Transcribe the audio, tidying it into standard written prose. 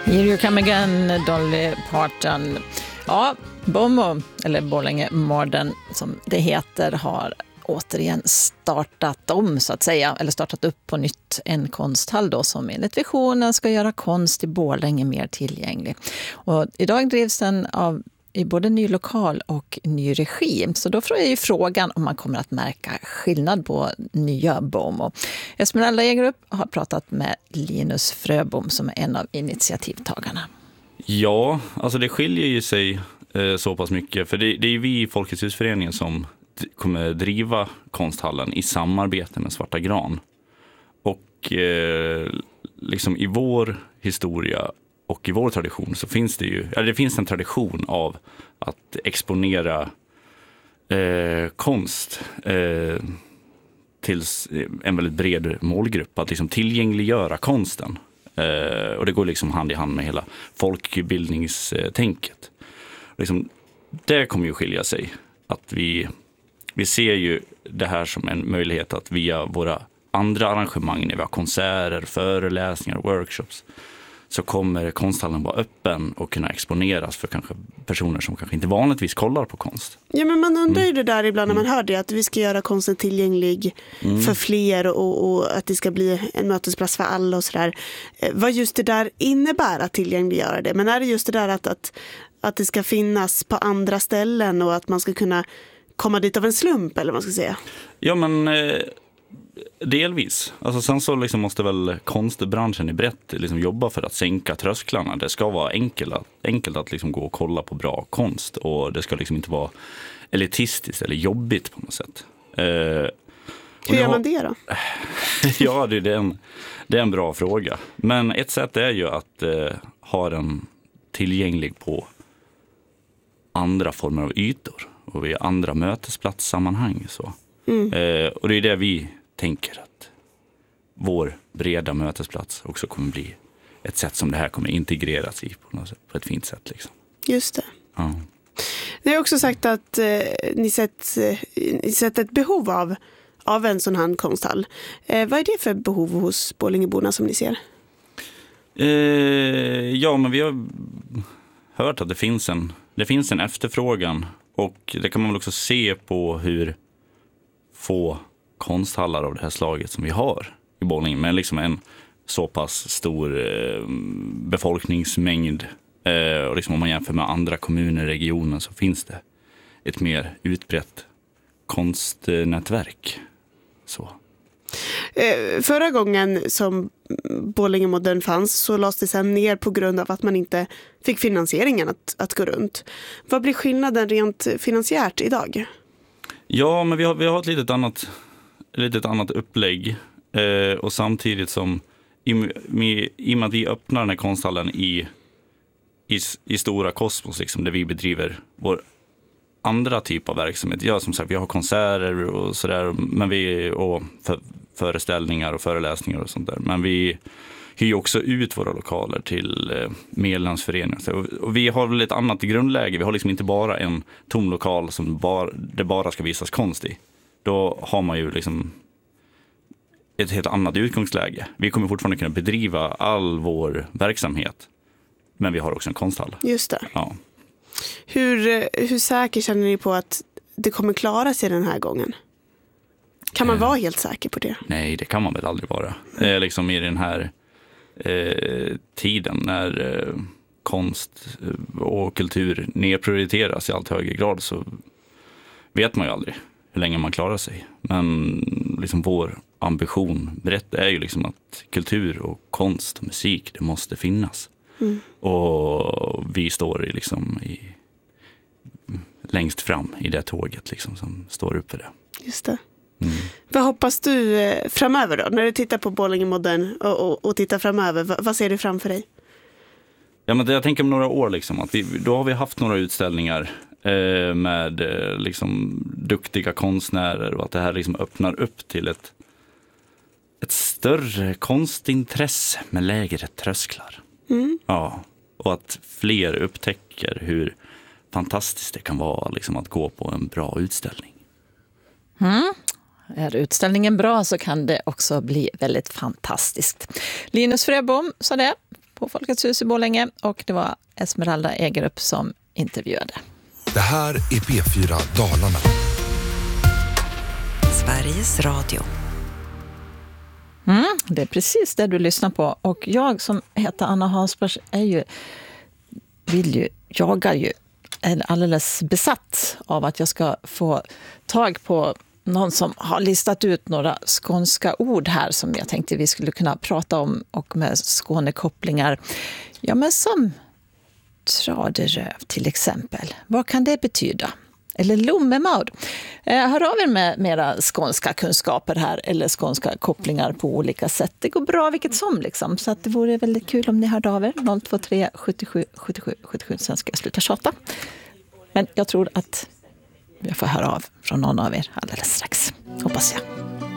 Here you come again, Dolly Parton. Ja, BOMO, eller Borlänge Modern som det heter, har återigen startat om så att säga, eller startat upp på nytt en konsthall då som enligt visionen ska göra konst i Borlänge mer tillgänglig. Och idag drivs den i både ny lokal och ny regi. Så då är ju frågan om man kommer att märka skillnad på nya BOMO. Esmeralda Egerup har pratat med Linus Fröbom som är en av initiativtagarna. Ja, alltså det skiljer ju sig så pass mycket. För det är ju vi i Folkets husföreningen som kommer driva konsthallen i samarbete med Svarta Gran. Och liksom i vår historia och i vår tradition så finns det finns en tradition av att exponera konst till en väldigt bred målgrupp, att liksom tillgängliggöra konsten. Och det går liksom hand i hand med hela folkbildningstänket. Liksom, det kommer ju skilja sig. Att vi ser ju det här som en möjlighet att via våra andra arrangemang, när vi har konserter, föreläsningar och workshops, så kommer konsthallen vara öppen och kunna exponeras för kanske personer som kanske inte vanligtvis kollar på konst. Ja, men man undrar ju det där ibland när man hör det, att vi ska göra konsten tillgänglig för fler och att det ska bli en mötesplats för alla och sådär. Vad just det där innebär att tillgängliggöra det? Men är det just det där att det ska finnas på andra ställen och att man ska kunna komma dit av en slump, eller vad man ska säga? Ja, men delvis. Alltså, sen så liksom måste väl konstbranschen i brett liksom jobba för att sänka trösklarna. Det ska vara enkelt att liksom gå och kolla på bra konst, och det ska liksom inte vara elitistiskt eller jobbigt på något sätt. Hur gör man det då? Ja, det är en bra fråga. Men ett sätt är ju att ha den tillgänglig på andra former av ytor och vid andra mötesplatssammanhang. Så. Och det är det vi tänker, att vår breda mötesplats också kommer bli ett sätt som det här kommer integreras i på ett fint sätt. Liksom. Just det. Ja. Ni har också sagt att ni sett ett behov av en sån här konsthall. Vad är det för behov hos Borlängeborna som ni ser? Ja, men vi har hört att det finns en efterfrågan, och det kan man väl också se på hur få konsthallar av det här slaget som vi har i Borlänge, med liksom en så pass stor befolkningsmängd. Och liksom om man jämför med andra kommuner i regionen så finns det ett mer utbrett konstnätverk. Så. Förra gången som Borlänge Modern fanns så lades det sedan ner på grund av att man inte fick finansieringen att gå runt. Vad blir skillnaden rent finansiärt idag? Ja, men vi har ett litet annat upplägg. Och samtidigt som i och med att vi öppnar den här konsthallen i stora kosmos, liksom, där vi bedriver vår andra typ av verksamhet. Ja, som sagt, vi har konserter och sådär, men föreställningar och föreläsningar och sånt där. Men vi hyr också ut våra lokaler till medlemsföreningar. Och vi har väl ett annat grundläge. Vi har liksom inte bara en tom lokal som det bara ska visas konst i. Då har man ju liksom ett helt annat utgångsläge. Vi kommer fortfarande kunna bedriva all vår verksamhet, men vi har också en konsthall. Just det. Ja. Hur säker känner ni på att det kommer klara sig den här gången? Kan man vara helt säker på det? Nej, det kan man väl aldrig vara. Liksom i den här tiden när konst och kultur nedprioriteras i allt högre grad, så vet man ju aldrig hur länge man klarar sig. Men liksom vår ambition brett är ju liksom att kultur och konst och musik, det måste finnas. Och vi står längst fram i det tåget liksom, som står upp för det. Just det. Vad hoppas du framöver då? När du tittar på Borlänge Modern och tittar framöver, vad ser du framför dig? Ja, men jag tänker om några år liksom, att då har vi haft några utställningar med liksom duktiga konstnärer, och att det här liksom öppnar upp till ett större konstintresse med lägre trösklar. Ja, och att fler upptäcker hur fantastiskt det kan vara liksom, att gå på en bra utställning. Är utställningen bra så kan det också bli väldigt fantastiskt. Linus Fröbom sa det på Folkets hus i Borlänge och det var Esmeralda Egerup som intervjuade. Det här är P4 Dalarna. Sveriges Radio. Det är precis det du lyssnar på. Och jag som heter Anna Hansberg jagar ju är alldeles besatt av att jag ska få tag på någon som har listat ut några skånska ord här som jag tänkte vi skulle kunna prata om och med Skånekopplingar. Ja, men som traderöv till exempel. Vad kan det betyda? Eller lommemaud. Hör av er med mera skånska kunskaper här eller skånska kopplingar på olika sätt. Det går bra vilket som liksom. Så att det vore väldigt kul om ni hörde av er. 023 77 77 77. Sen ska jag sluta tjata. Men jag tror att jag får höra av från någon av er alldeles strax. Hoppas jag.